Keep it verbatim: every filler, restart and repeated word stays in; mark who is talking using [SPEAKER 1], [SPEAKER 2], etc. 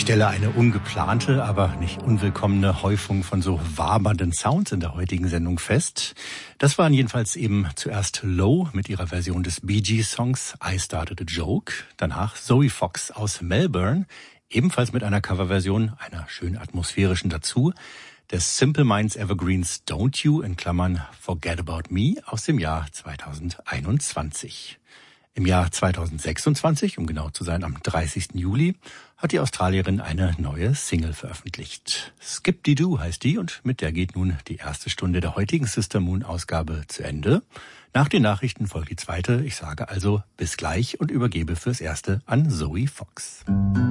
[SPEAKER 1] Stelle eine ungeplante, aber nicht unwillkommene Häufung von so wabernden Sounds in der heutigen Sendung fest. Das waren jedenfalls eben zuerst Low mit ihrer Version des Bee Gees Songs I Started a Joke, danach Zoe Fox aus Melbourne, ebenfalls mit einer Coverversion, einer schön atmosphärischen dazu, des Simple Minds Evergreens Don't You in Klammern Forget About Me aus dem Jahr zweitausendeinundzwanzig. Im Jahr zweitausendsechsundzwanzig, um genau zu sein, am dreißigsten Juli, hat die Australierin eine neue Single veröffentlicht. Skip-Dee-Doo heißt die und mit der geht nun die erste Stunde der heutigen Sister Moon-Ausgabe zu Ende. Nach den Nachrichten folgt die zweite. Ich sage also bis gleich und übergebe fürs Erste an Zoe Fox.